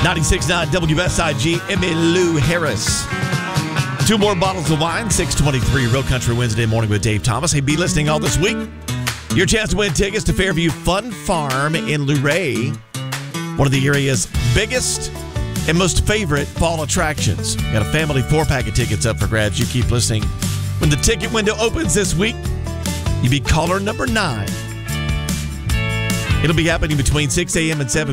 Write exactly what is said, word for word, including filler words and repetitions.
ninety-six point nine W S I G, Emmylou Harris. Two more bottles of wine, six twenty-three, Real Country Wednesday morning with Dave Thomas. Hey, be listening all this week. Your chance to win tickets to Fairview Fun Farm in Luray, one of the area's biggest and most favorite fall attractions. Got a family four-pack of tickets up for grabs. You keep listening. When the ticket window opens this week, you'll be caller number nine. It'll be happening between six a.m. and seven